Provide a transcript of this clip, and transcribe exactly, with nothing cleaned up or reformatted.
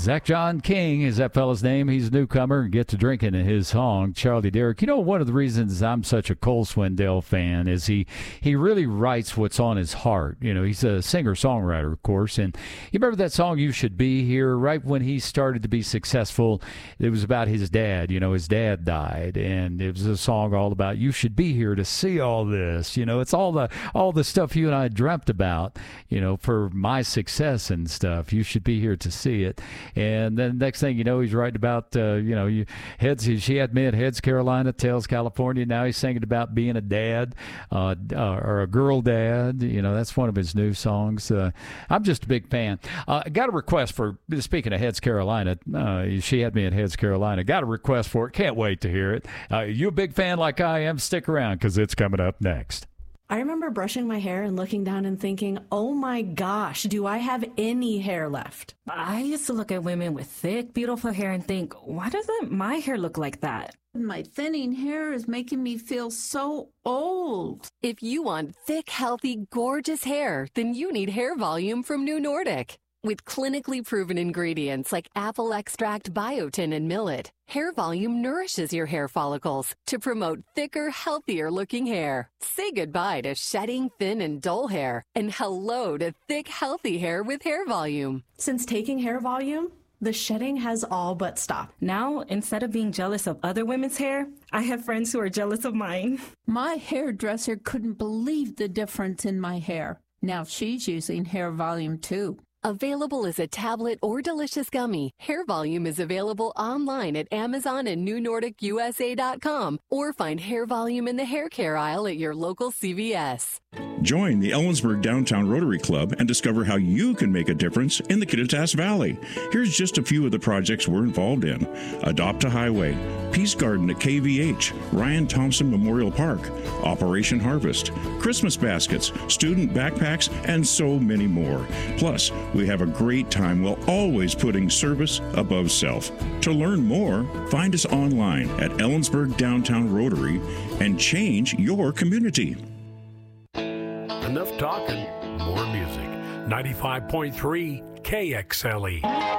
Zach John King is that fella's name. He's a newcomer and get to drinking in his song, Charlie Derrick. You know, one of the reasons I'm such a Cole Swindell fan is he, he really writes what's on his heart. You know, he's a singer-songwriter, of course. And you remember that song, You Should Be Here, right when he started to be successful, it was about his dad. You know, his dad died. And it was a song all about, you should be here to see all this. You know, it's all the all the stuff you and I dreamt about, you know, for my success and stuff. You should be here to see it. And then next thing you know, he's writing about, uh, you know, you, heads. She had me at Heads, Carolina, Tails, California. Now he's singing about being a dad uh, uh, or a girl dad. You know, that's one of his new songs. Uh, I'm just a big fan. Uh, got a request for, speaking of Heads, Carolina, uh, she had me at Heads, Carolina. Got a request for it. Can't wait to hear it. Uh, you a big fan like I am? Stick around because it's coming up next. I remember brushing my hair and looking down and thinking, oh my gosh, do I have any hair left? I used to look at women with thick, beautiful hair and think, why doesn't my hair look like that? My thinning hair is making me feel so old. If you want thick, healthy, gorgeous hair, then you need Hair Volume from New Nordic. With clinically proven ingredients like apple extract, biotin, and millet, Hair Volume nourishes your hair follicles to promote thicker, healthier-looking hair. Say goodbye to shedding, thin, and dull hair, and hello to thick, healthy hair with Hair Volume. Since taking Hair Volume, the shedding has all but stopped. Now, instead of being jealous of other women's hair, I have friends who are jealous of mine. My hairdresser couldn't believe the difference in my hair. Now she's using Hair Volume too. Available as a tablet or delicious gummy, Hair Volume is available online at Amazon and New Nordic U S A dot com, or find Hair Volume in the hair care aisle at your local C V S. Join the Ellensburg Downtown Rotary Club and discover how you can make a difference in the Kittitas Valley. Here's just a few of the projects we're involved in. Adopt a Highway, Peace Garden at K V H, Ryan Thompson Memorial Park, Operation Harvest, Christmas baskets, student backpacks, and so many more. Plus, we have a great time while always putting service above self. To learn more, find us online at Ellensburg Downtown Rotary and change your community. Enough talking, more music. ninety-five point three K X L E.